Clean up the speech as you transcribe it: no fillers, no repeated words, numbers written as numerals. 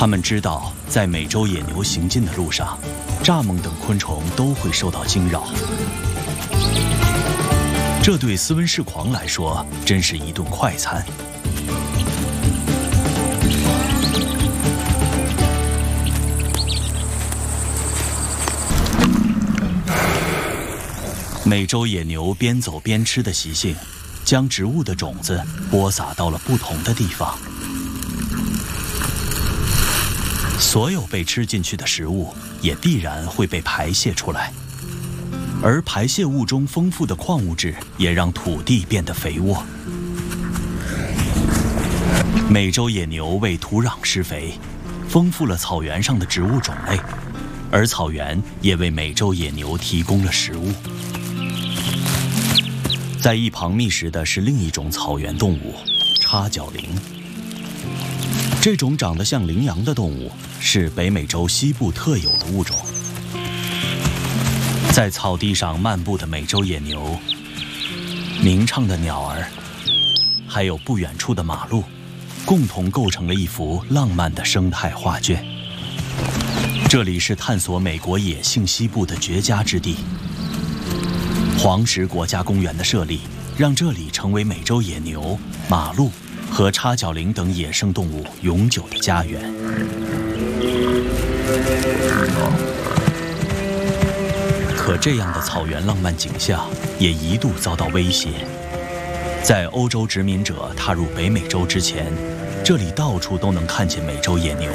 他们知道，在美洲野牛行进的路上，蚱蜢等昆虫都会受到惊扰。这对斯温氏狂来说，真是一顿快餐。美洲野牛边走边吃的习性，将植物的种子播撒到了不同的地方。所有被吃进去的食物也必然会被排泄出来，而排泄物中丰富的矿物质也让土地变得肥沃。美洲野牛为土壤施肥，丰富了草原上的植物种类，而草原也为美洲野牛提供了食物。在一旁觅食的是另一种草原动物——叉角羚。这种长得像羚羊的动物是北美洲西部特有的物种。在草地上漫步的美洲野牛，鸣唱的鸟儿，还有不远处的马路，共同构成了一幅浪漫的生态画卷。这里是探索美国野性西部的绝佳之地。黄石国家公园的设立，让这里成为美洲野牛、马鹿和叉角羚等野生动物永久的家园。可这样的草原浪漫景象也一度遭到威胁。在欧洲殖民者踏入北美洲之前，这里到处都能看见美洲野牛。